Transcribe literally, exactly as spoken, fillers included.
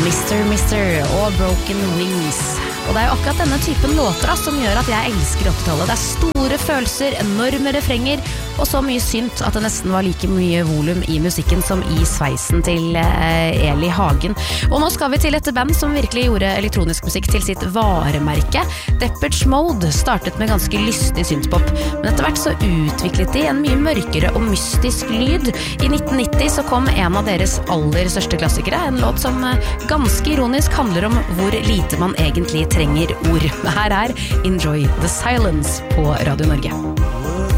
mister mister og Broken Wings. Og det er jo akkurat denne typen låter da, som gjør at jeg elsker åttitallet. Det er store følelser, enorme refrenger, og så mye synt at det nesten var like mye volum i musikken som i sveisen til eh, Eli Hagen. Og nå skal vi til et band som virkelig gjorde elektronisk musikk til sitt varemerke. Depeche Mode startet med ganske lystig syntpop, men etter hvert så utviklet de en mye mørkere og mystisk lyd. I nitten nitti så kom en av deres aller største klassikere, en låt som ganske ironisk handler om hvor lite man egentlig trenger ord. Her er Enjoy the Silence på Radio Norge.